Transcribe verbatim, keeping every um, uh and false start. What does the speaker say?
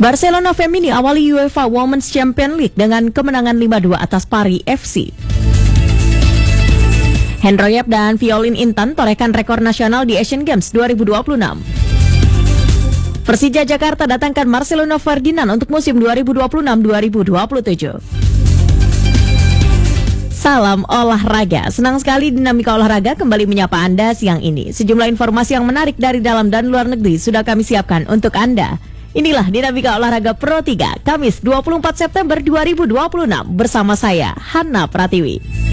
Barcelona Femini awali UEFA Women's Champions League dengan kemenangan lima dua atas Paris F C. Hendroyep dan Violin Intan torehkan rekor nasional di Asian Games dua ribu dua puluh enam. Persija Jakarta datangkan Marcelino Ferdinand untuk musim dua ribu dua puluh enam dua ribu dua puluh tujuh. Salam olahraga. Senang sekali Dinamika Olahraga kembali menyapa Anda siang ini. Sejumlah informasi yang menarik dari dalam dan luar negeri sudah kami siapkan untuk Anda. Inilah Dinamika Olahraga Pro tiga, Kamis dua puluh empat September dua ribu dua puluh enam bersama saya, Hana Pratiwi.